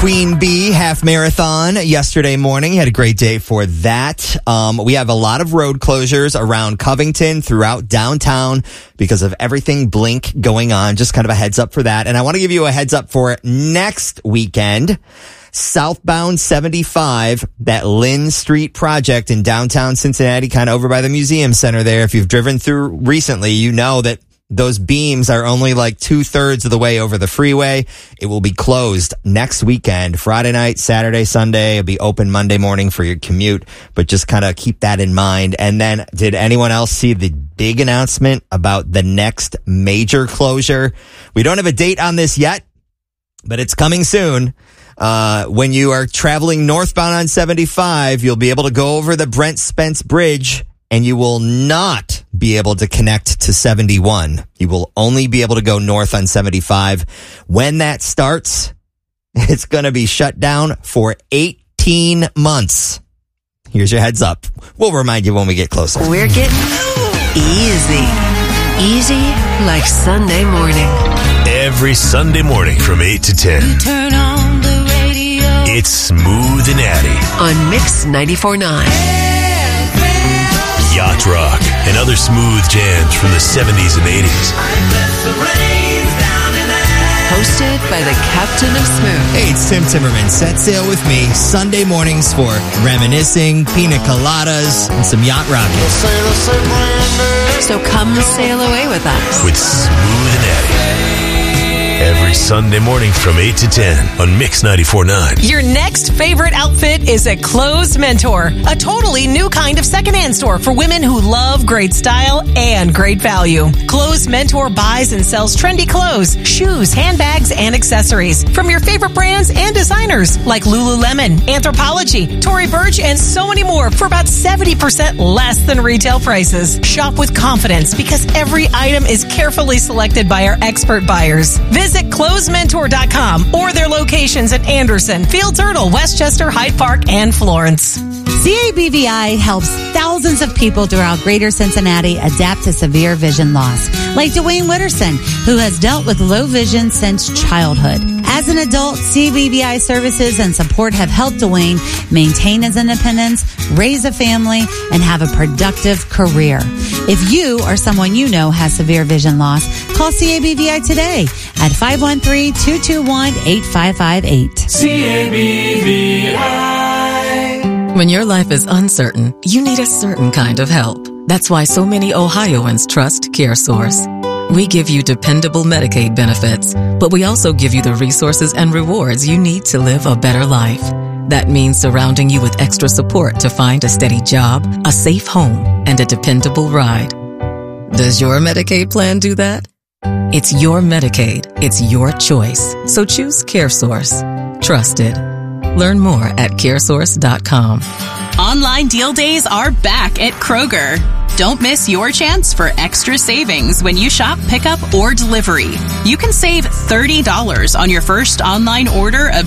Queen Bee half marathon yesterday morning. Had a great day for that. We have a lot of road closures around Covington throughout downtown because of everything Blink going on. Just kind of a heads up for that. And I want to give you a heads up for next weekend. Southbound 75, that Lynn Street project in downtown Cincinnati, kind of over by the museum center there. If you've driven through recently, you know that those beams are only like 2/3 of the way over the freeway. It will be closed next weekend, Friday night, Saturday, Sunday. It'll be open Monday morning for your commute, but just kind of keep that in mind. And then, did anyone else see the big announcement about the next major closure? We don't have a date on this yet, but it's coming soon. When you are traveling northbound on 75, you'll be able to go over the Brent Spence Bridge, and you will not be able to connect to 71. You will only be able to go north on 75. When that starts, it's going to be shut down for 18 months. Here's your heads up. We'll remind you when we get closer. We're getting easy. Easy like Sunday morning. Every Sunday morning from 8 to 10. You turn on the radio. It's Smooth and Addy On Mix 94.9. Yacht Rock and other smooth jams from the 70s and 80s. Hosted by the Captain of Smooth. Hey, it's Tim Timmerman. Set sail with me Sunday mornings for reminiscing, pina coladas, and some yacht rocking. So come sail away with us. With Smooth and Addy. Every Sunday morning from 8 to 10 on Mix 94.9. Your next favorite outfit is at Clothes Mentor, a totally new kind of secondhand store for women who love great style and great value. Clothes Mentor buys and sells trendy clothes, shoes, handbags, and accessories from your favorite brands and designers like Lululemon, Anthropologie, Tory Burch, and so many more for about 70% less than retail prices. Shop with confidence because every item is carefully selected by our expert buyers. Visit clothesmentor.com or their locations at Anderson, Fields Erdel, Westchester, Hyde Park, and Florence. CABVI helps thousands of people throughout greater Cincinnati adapt to severe vision loss, like Dwayne Witterson, who has dealt with low vision since childhood. As an adult, CABVI services and support have helped Dwayne maintain his independence, raise a family, and have a productive career. If you or someone you know has severe vision loss, call CABVI today at 513-221-8558. CABVI. When your life is uncertain, you need a certain kind of help. That's why so many Ohioans trust CareSource. We give you dependable Medicaid benefits, but we also give you the resources and rewards you need to live a better life. That means surrounding you with extra support to find a steady job, a safe home, and a dependable ride. Does your Medicaid plan do that? It's your Medicaid. It's your choice. So choose CareSource. Trusted. Learn more at caresource.com. Online deal days are back at Kroger. Don't miss your chance for extra savings when you shop, pickup, or delivery. You can save $30 on your first online order of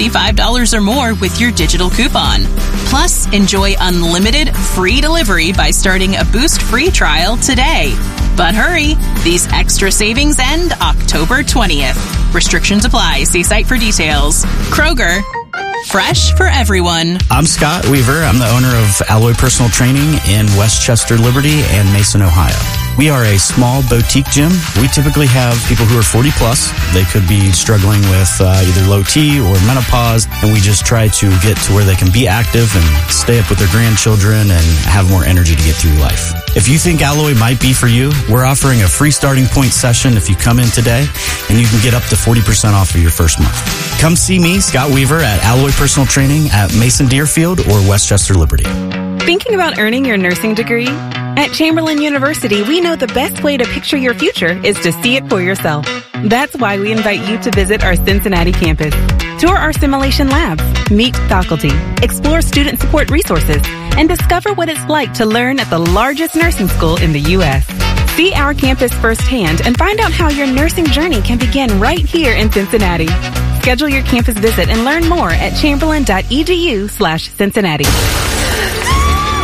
$75 or more with your digital coupon. Plus, enjoy unlimited free delivery by starting a Boost free trial today. But hurry, these extra savings end October 20th. Restrictions apply. See site for details. Kroger. Fresh for everyone. I'm Scott Weaver. I'm the owner of Alloy Personal Training in Westchester, Liberty, and Mason, Ohio. We are a small boutique gym. We typically have people who are 40 plus. They could be struggling with either low T or menopause, and we just try to get to where they can be active and stay up with their grandchildren and have more energy to get through life. If you think Alloy might be for you, we're offering a free starting point session if you come in today, and you can get up to 40% off of your first month. Come see me, Scott Weaver, at Alloy Personal Training at Mason Deerfield or Westchester Liberty. Thinking about earning your nursing degree? At Chamberlain University, we know the best way to picture your future is to see it for yourself. That's why we invite you to visit our Cincinnati campus. Tour our simulation labs, meet faculty, explore student support resources, and discover what it's like to learn at the largest nursing school in the U.S. See our campus firsthand and find out how your nursing journey can begin right here in Cincinnati. Schedule your campus visit and learn more at chamberlain.edu/Cincinnati.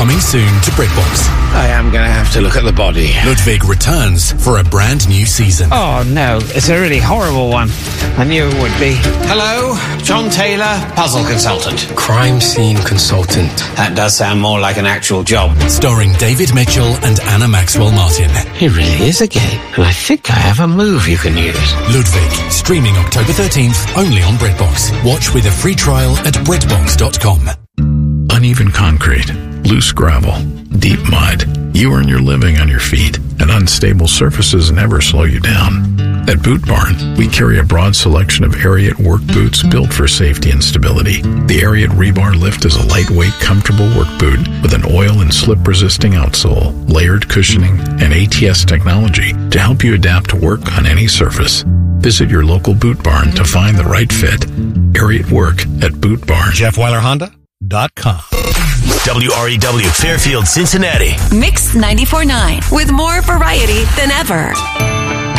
Coming soon to BritBox. I am going to have to look at the body. Ludwig returns for a brand new season. Oh, no. It's a really horrible one. I knew it would be. Hello, John Taylor, puzzle consultant. Crime scene consultant. That does sound more like an actual job. Starring David Mitchell and Anna Maxwell Martin. He really is a game, and I think I have a move you can use. Ludwig, streaming October 13th, only on BritBox. Watch with a free trial at BritBox.com. Uneven concrete, loose gravel, deep mud. You earn your living on your feet, and unstable surfaces never slow you down. At Boot Barn, we carry a broad selection of Ariat work boots built for safety and stability. The Ariat Rebar Lift is a lightweight, comfortable work boot with an oil and slip-resisting outsole, layered cushioning, and ATS technology to help you adapt to work on any surface. Visit your local Boot Barn to find the right fit. Ariat Work at Boot Barn. JeffWeilerHonda.com. WREW Fairfield, Cincinnati. Mix 94.9 with more variety than ever.